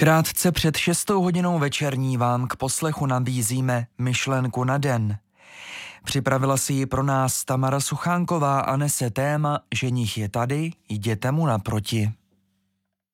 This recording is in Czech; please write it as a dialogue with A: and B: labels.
A: Krátce před 6 hodinou večerní vám k poslechu nabízíme myšlenku na den. Připravila si ji pro nás Tamara Suchánková a nese téma Ženich je tady, jděte mu naproti.